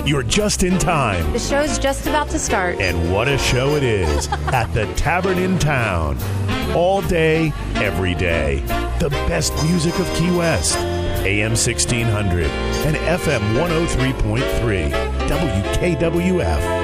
You're just in time. The show's just about to start. And what a show it is at the Tavern in Town. All day, every day. The best music of Key West. AM 1600 and FM 103.3 WKWF.